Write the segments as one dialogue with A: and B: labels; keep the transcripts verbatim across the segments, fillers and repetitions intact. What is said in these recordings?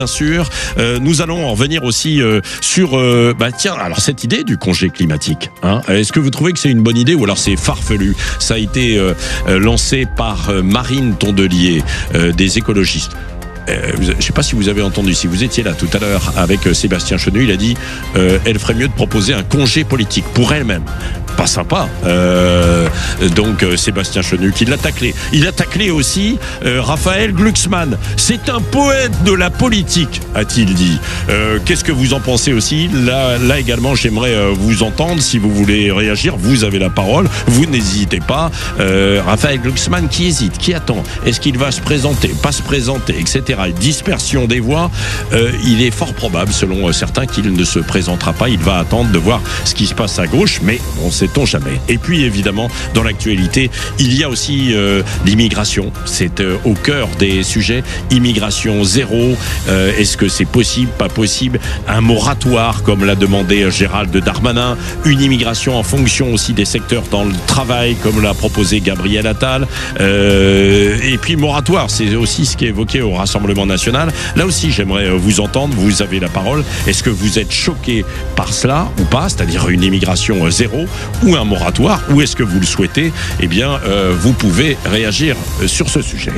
A: Bien sûr, euh, nous allons en revenir aussi euh, sur euh, bah tiens alors cette idée du congé climatique. Hein, est-ce que vous trouvez que c'est une bonne idée ou alors c'est farfelu? Ça a été euh, euh, lancé par euh, Marine Tondelier euh, des écologistes. Euh, je ne sais pas si vous avez entendu, si vous étiez là tout à l'heure avec euh, Sébastien Chenu, il a dit euh, elle ferait mieux de proposer un congé politique pour elle-même. Pas sympa. Euh, donc euh, Sébastien Chenu qui l'a taclé. Il a taclé aussi euh, Raphaël Glucksmann. C'est un poète de la politique, a-t-il dit. Euh, qu'est-ce que vous en pensez aussi? Là, là également, j'aimerais euh, vous entendre. Si vous voulez réagir, vous avez la parole. Vous n'hésitez pas. Euh, Raphaël Glucksmann qui hésite, qui attend. Est-ce qu'il va se présenter, pas se présenter, et cetera. Dispersion des voix. Euh, il est fort probable, selon certains, qu'il ne se présentera pas. Il va attendre de voir ce qui se passe à gauche, mais on sait-on jamais. Et puis, évidemment, dans l'actualité, il y a aussi euh, l'immigration. C'est euh, au cœur des sujets. Immigration zéro. Euh, est-ce que c'est possible, pas possible? Un moratoire, comme l'a demandé Gérald Darmanin. Une immigration en fonction aussi des secteurs dans le travail, comme l'a proposé Gabriel Attal. Euh, et puis, moratoire, c'est aussi ce qui est évoqué au Rassemblement national. Là aussi, j'aimerais vous entendre. Vous avez la parole. Est-ce que vous êtes choqué par cela ou pas? C'est-à-dire une immigration zéro ou un moratoire? Ou est-ce que vous le souhaitez? Eh bien, euh, vous pouvez réagir sur ce sujet.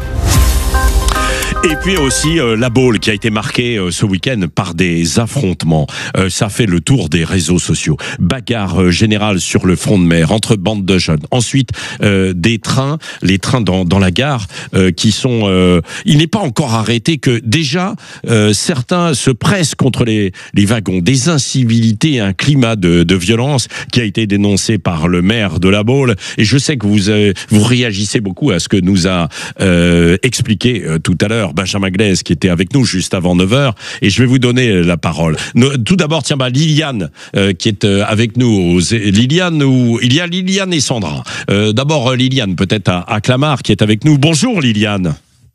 A: Et puis aussi euh, la Baule qui a été marquée euh, ce week-end par des affrontements. Euh, ça fait le tour des réseaux sociaux. Bagarre euh, générale sur le front de mer entre bandes de jeunes. Ensuite, euh, des trains, les trains dans, dans la gare euh, qui sont... Euh, il n'est pas encore arrêté que déjà euh, certains se pressent contre les, les wagons. Des incivilités, un climat de, de violence qui a été dénoncé par le maire de la Baule. Et je sais que vous, euh, vous réagissez beaucoup à ce que nous a euh, expliqué euh, tout à l'heure Benjamin Glaise qui était avec nous juste avant neuf heures, et je vais vous donner la parole. Tout d'abord, tiens, bah, Liliane euh, qui est euh, avec nous. Liliane, ou il y a Liliane et Sandra. Euh, d'abord Liliane, peut-être à, à Clamart qui est avec nous. Bonjour Liliane.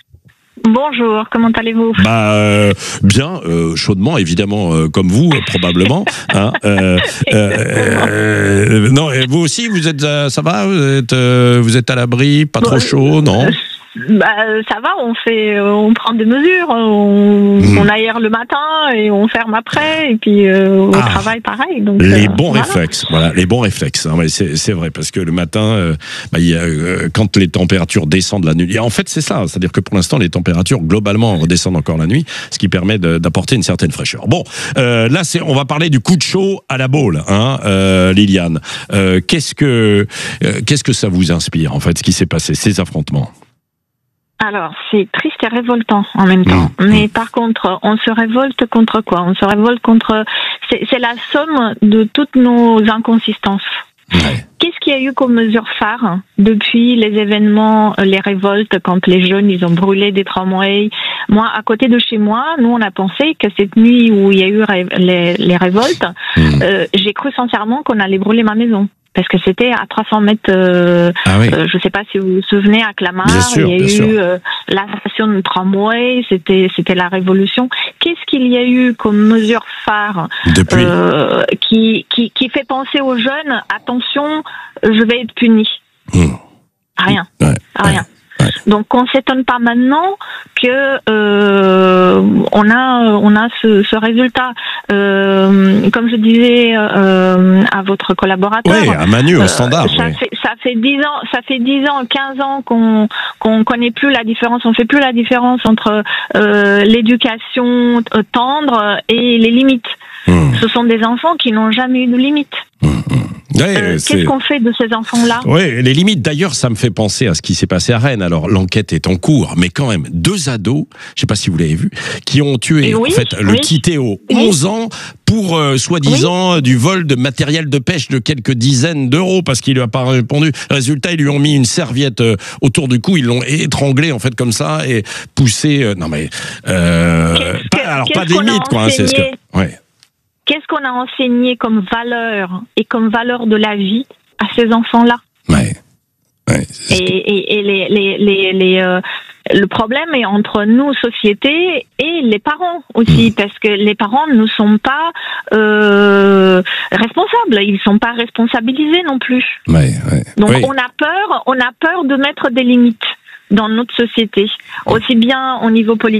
B: Bonjour, comment allez-vous?
A: Bah euh, bien, euh, chaudement évidemment, euh, comme vous euh, probablement. Hein, euh, euh, euh, non, et vous aussi, vous êtes, euh, ça va, vous êtes, euh, vous êtes à l'abri, pas trop chaud, non?
B: Bah, ça va, on fait, on prend des mesures, on, mmh. on aère le matin et on ferme après, et puis euh, au ah, travail pareil. Donc,
A: les
B: euh,
A: bons
B: voilà.
A: réflexes, voilà, les bons réflexes. Hein, c'est, c'est vrai parce que le matin, euh, bah, y a, euh, quand les températures descendent la nuit, et en fait c'est ça, c'est-à-dire que pour l'instant les températures globalement redescendent encore la nuit, ce qui permet de, d'apporter une certaine fraîcheur. Bon, euh, là c'est, on va parler du coup de chaud à la Baule, hein, euh, Liliane. Euh, qu'est-ce que, euh, qu'est-ce que ça vous inspire en fait, ce qui s'est passé, ces affrontements?
B: Alors, c'est triste et révoltant en même temps. Mmh. Mais par contre, on se révolte contre quoi? On se révolte contre... C'est, c'est la somme de toutes nos inconsistances. Ouais. Qu'est-ce qu'il y a eu comme mesure phare depuis les événements, les révoltes, quand les jeunes, ils ont brûlé des tramways? Moi, à côté de chez moi, nous, on a pensé que cette nuit où il y a eu ré- les, les révoltes, mmh. euh, j'ai cru sincèrement qu'on allait brûler ma maison. Parce que c'était à trois cents mètres, euh, ah oui. euh, je ne sais pas si vous vous souvenez, à Clamart, sûr, il y a eu euh, la station de tramway, c'était, c'était la révolution. Qu'est-ce qu'il y a eu comme mesure phare euh, qui, qui, qui fait penser aux jeunes, attention, je vais être puni? mmh. Rien, ouais, rien. Ouais. Ouais. Donc on s'étonne pas maintenant que euh, on a on a ce, ce résultat. Euh, comme je disais euh, à votre collaborateur,
A: oui, à Manu au standard.
B: Euh, ça, oui. fait, ça fait dix ans, ça fait dix ans, quinze ans qu'on qu'on connaît plus la différence. On fait plus la différence entre euh, l'éducation tendre et les limites. Mmh. Ce sont des enfants qui n'ont jamais eu de limites. Mmh. Ouais, euh, qu'est-ce qu'on fait de ces enfants-là?
A: Oui, les limites. D'ailleurs, ça me fait penser à ce qui s'est passé à Rennes. Alors, l'enquête est en cours, mais quand même, deux ados, je ne sais pas si vous l'avez vu, qui ont tué oui, en fait le oui. petit Théo, onze ans, pour euh, soi-disant oui. du vol de matériel de pêche de quelques dizaines d'euros, parce qu'il lui a pas répondu. Résultat, ils lui ont mis une serviette euh, autour du cou, ils l'ont étranglé en fait comme ça et poussé. Euh, non mais, euh,
B: qu'est-ce
A: pas,
B: que,
A: alors
B: qu'est-ce
A: pas de limite quoi. Hein, c'est ce que. Ouais.
B: Qu'est-ce qu'on a enseigné comme valeur et comme valeur de la vie à ces enfants-là?
A: Ouais. Ouais,
B: et, et, et les, les, les, les, euh, le problème est entre nous, société, et les parents aussi, mmh. parce que les parents ne sont pas euh, responsables, ils ne sont pas responsabilisés non plus.
A: Ouais, ouais.
B: Donc
A: oui.
B: on a peur, on a peur de mettre des limites dans notre société, aussi bien au niveau politique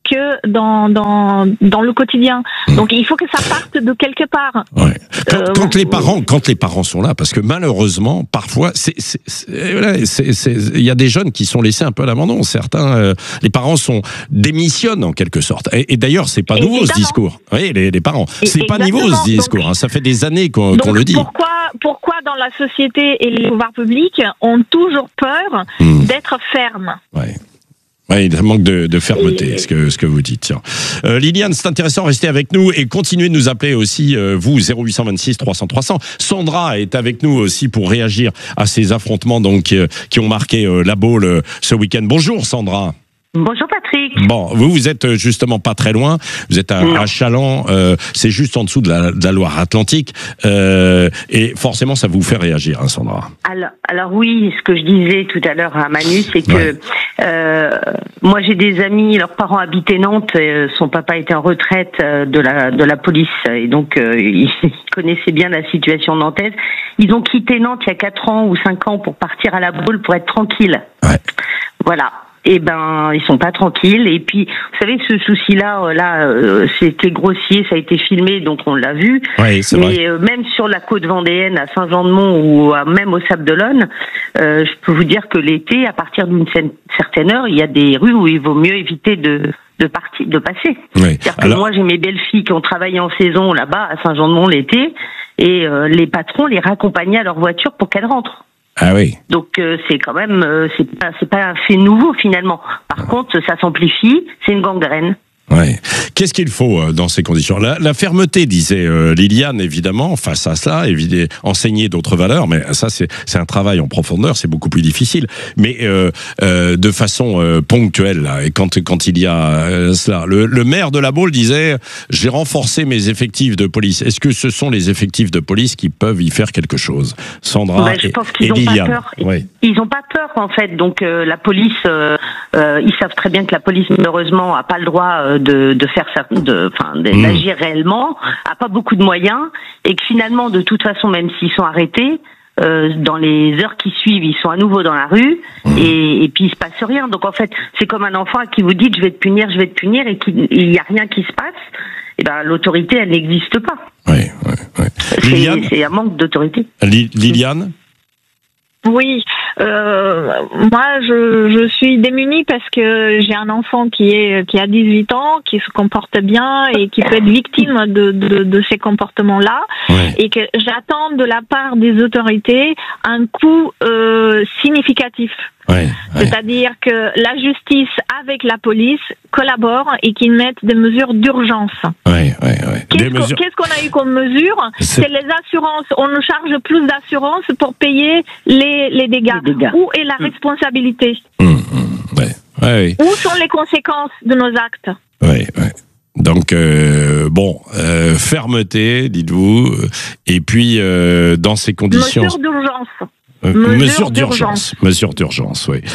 B: que dans dans dans le quotidien. Donc il faut que ça parte de quelque part.
A: Ouais. Quand,
B: Euh,
A: quand les parents, quand les parents sont là, parce que malheureusement, parfois, c'est, c'est, c'est, voilà, c'est, c'est, il y a des jeunes qui sont laissés un peu à l'abandon. Certains, euh, les parents sont démissionnent en quelque sorte. Et, et d'ailleurs, c'est pas nouveau
B: Évidemment.
A: ce discours. Oui, les, les parents,
B: Et-
A: c'est pas nouveau
B: exactement.
A: ce discours.
B: Donc-
A: hein. Ça fait des années qu'on, qu'on
B: Donc
A: le dit.
B: pourquoi pourquoi dans la société et les pouvoirs publics ont toujours peur
A: Hmm.
B: d'être fermes?
A: Ouais. Ouais, il manque de, de fermeté,
B: Et-
A: ce que ce que vous dites. Tiens, euh, Liliane, c'est intéressant, restez avec nous et continuez de nous appeler aussi euh, vous zéro huit deux six trois cents trois cents. Sandra est avec nous aussi pour réagir à ces affrontements donc euh, qui ont marqué euh, la Baule euh, ce week-end. Bonjour Sandra.
C: Bonjour Patrick.
A: Bon, vous vous êtes justement pas très loin. Vous êtes à,
C: Non.
A: à Chaland, euh, c'est juste en dessous de la, de la Loire-Atlantique, euh, et forcément ça vous fait réagir, hein, Sandra.
C: Alors, alors oui, ce que je disais tout à l'heure à Manu, c'est que
A: Ouais.
C: euh, moi j'ai des amis, leurs parents habitaient Nantes, euh, son papa était en retraite euh, de la de la police et donc euh, ils connaissaient bien la situation nantaise. Ils ont quitté Nantes il y a quatre ans ou cinq ans pour partir à la Baule pour être tranquilles.
A: Ouais.
C: Voilà. Eh ben, ils sont pas tranquilles. Et puis, vous savez, ce souci-là, euh, là, euh, c'était grossier, ça a été filmé, donc on l'a vu.
A: Oui, c'est vrai.
C: Mais euh, même sur la côte vendéenne, à Saint-Jean-de-Mont ou à, même au Sable d'Olonne, euh, je peux vous dire que l'été, à partir d'une cer- certaine heure, il y a des rues où il vaut mieux éviter de de partir, de passer.
A: Oui.
C: C'est-à-dire que
A: Alors,
C: moi, j'ai mes belles filles qui ont travaillé en saison là-bas à Saint-Jean-de-Mont l'été, et euh, les patrons les raccompagnaient à leur voiture pour qu'elles rentrent.
A: ah oui.
C: Donc euh, c'est quand même euh, c'est pas c'est pas un fait nouveau finalement. Par contre, ça s'amplifie, c'est une gangrène.
A: Ouais. Qu'est-ce qu'il faut euh, dans ces conditions? La, la fermeté, disait euh, Liliane, évidemment, face à ça, évidemment, enseigner d'autres valeurs, mais ça, c'est, c'est un travail en profondeur, c'est beaucoup plus difficile. Mais euh, euh, de façon euh, ponctuelle, là, et quand, quand il y a euh, cela. Le, le maire de la Baule disait, j'ai renforcé mes effectifs de police. Est-ce que ce sont les effectifs de police qui peuvent y faire quelque chose? Sandra
C: Ben, je
A: et,
C: pense
A: et
C: qu'ils ont pas
A: Liliane.
C: peur.
A: Ouais.
C: Ils ont pas peur en fait. Donc euh, la police, euh, euh, ils savent très bien que la police malheureusement a pas le droit euh, de, de faire ça, de, enfin, de-
A: Mmh.
C: d'agir réellement, a pas beaucoup de moyens, et que finalement, de toute façon, même s'ils sont arrêtés, euh, dans les heures qui suivent, ils sont à nouveau dans la rue,
A: Mmh.
C: et, et puis il se passe rien. Donc en fait, c'est comme un enfant à qui vous dites je vais te punir, je vais te punir, et qu'il y a rien qui se passe. Et ben l'autorité, elle n'existe pas.
A: Ouais, ouais, ouais.
C: C'est,
A: Liliane,
C: c'est un manque d'autorité.
A: Li- Liliane.
B: Oui, euh, moi je, je suis démunie parce que j'ai un enfant qui est qui a dix-huit ans, qui se comporte bien et qui peut être victime de de, de ces comportements-là,
A: Ouais.
B: et que j'attends de la part des autorités un coup euh, significatif.
A: Ouais, ouais.
B: C'est-à-dire que la justice avec la police collabore et qu'ils mettent des mesures d'urgence.
A: Ouais, ouais, ouais.
B: Qu'est-ce,
A: Des
B: qu'on,
A: mesures-
B: qu'est-ce qu'on a eu comme mesure?
A: C'est-
B: C'est les assurances. On nous charge plus d'assurances pour payer les, les dégâts.
C: Les dégâts.
B: Où est la responsabilité?
A: Hum, hum, ouais, ouais,
B: Où sont les conséquences de nos actes?
A: ouais, ouais. Donc euh, bon, euh, fermeté, dites-vous, euh, et puis euh, dans ces conditions.
B: Mesures d'urgence.
A: Euh,
B: Mesure
A: mesure
B: d'urgence.
A: d'urgence. Mesure d'urgence, oui.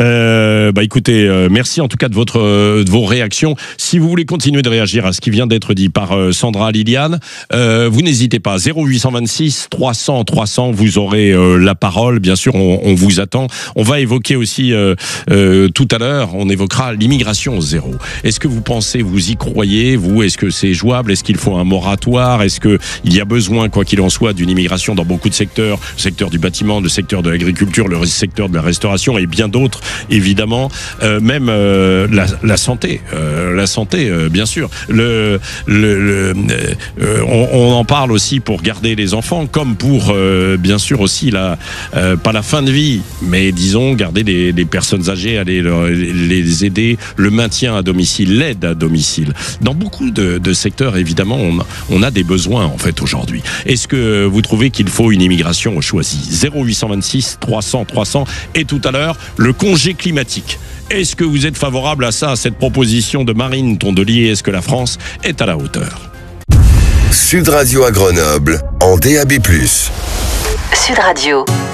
A: Euh, bah écoutez, euh, merci en tout cas de votre euh, de vos réactions. Si vous voulez continuer de réagir à ce qui vient d'être dit par euh, Sandra, Liliane, euh, vous n'hésitez pas. zéro huit deux six trois cents trois cents, vous aurez euh, la parole. Bien sûr, on, on vous attend. On va évoquer aussi euh, euh, tout à l'heure, on évoquera l'immigration zéro. Est-ce que vous pensez, vous y croyez, vous? Est-ce que c'est jouable? Est-ce qu'il faut un moratoire? Est-ce que il y a besoin, quoi qu'il en soit, d'une immigration dans beaucoup de secteurs, le secteur du bâtiment, le secteur de l'agriculture, le secteur de la restauration et bien d'autres, évidemment, euh, même euh, la, la santé, euh, la santé, euh, bien sûr. Le, le, le euh, on, on en parle aussi pour garder les enfants, comme pour, euh, bien sûr aussi la, euh, pas la fin de vie, mais disons garder les, les personnes âgées, aller leur- les aider, le maintien à domicile, l'aide à domicile. Dans beaucoup de, de secteurs, évidemment, on, on a des besoins en fait aujourd'hui. Est-ce que vous trouvez qu'il faut une immigration choisie? zéro huit deux six trois cents trois cents, et tout à l'heure le congé climatique. Est-ce que vous êtes favorable à ça, à cette proposition de Marine Tondelier? Est-ce que la France est à la hauteur?
D: Sud Radio à Grenoble, en D A B plus.
E: Sud Radio.